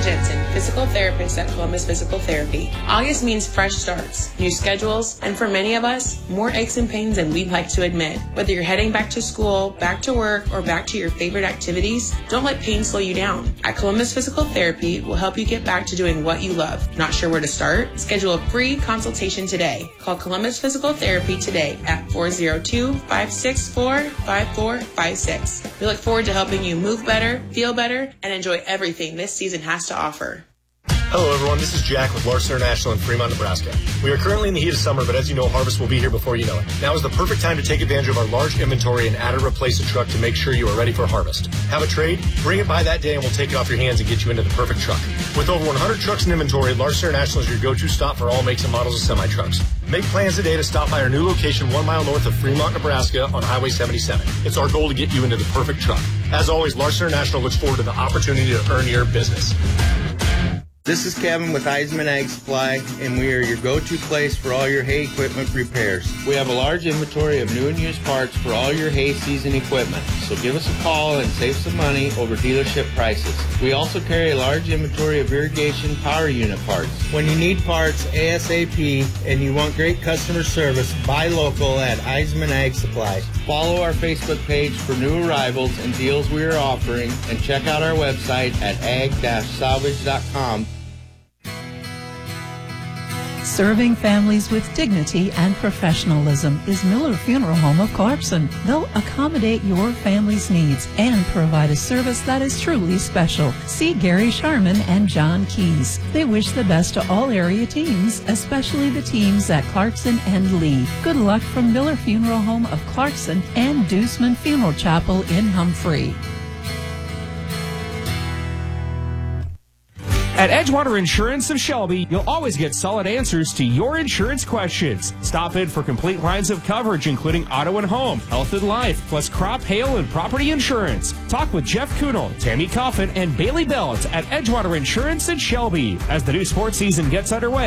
Jensen, physical therapist at Columbus Physical Therapy. August means fresh starts, new schedules, and for many of us, more aches and pains than we'd like to admit. Whether you're heading back to school, back to work, or back to your favorite activities, don't let pain slow you down. At Columbus Physical Therapy, we'll help you get back to doing what you love. Not sure where to start? Schedule a free consultation today. Call Columbus Physical Therapy today at 402-564-5456. We look forward to helping you move better, feel better, and enjoy everything this season has to offer. Hello, everyone. This is Jack with Larson International in Fremont, Nebraska. We are currently in the heat of summer, but as you know, harvest will be here before you know it. Now is the perfect time to take advantage of our large inventory and add or replace a truck to make sure you are ready for harvest. Have a trade? Bring it by that day and we'll take it off your hands and get you into the perfect truck. With over 100 trucks in inventory, Larson International is your go-to stop for all makes and models of semi-trucks. Make plans today to stop by our new location 1 mile north of Fremont, Nebraska on Highway 77. It's our goal to get you into the perfect truck. As always, Larson International looks forward to the opportunity to earn your business. This is Kevin with Eisman Ag Supply, and we are your go-to place for all your hay equipment repairs. We have a large inventory of new and used parts for all your hay season equipment, so give us a call and save some money over dealership prices. We also carry a large inventory of irrigation power unit parts. When you need parts ASAP and you want great customer service, buy local at Eisman Ag Supply. Follow our Facebook page for new arrivals and deals we are offering, and check out our website at ag-salvage.com. Serving families with dignity and professionalism is Miller Funeral Home of Clarkson. They'll accommodate your family's needs and provide a service that is truly special. See Gary Sharman and John Keys. They wish the best to all area teams, especially the teams at Clarkson and Lee. Good luck from Miller Funeral Home of Clarkson and Deuceman Funeral Chapel in Humphrey. At Edgewater Insurance of Shelby, you'll always get solid answers to your insurance questions. Stop in for complete lines of coverage, including auto and home, health and life, plus crop, hail, and property insurance. Talk with Jeff Kuhnel, Tammy Coffin, and Bailey Belts at Edgewater Insurance in Shelby. As the new sports season gets underway,